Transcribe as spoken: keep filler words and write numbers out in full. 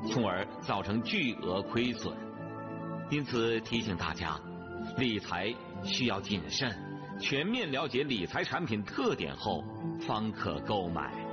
从而造成巨额亏损。因此提醒大家，理财需要谨慎，全面了解理财产品特点后方可购买。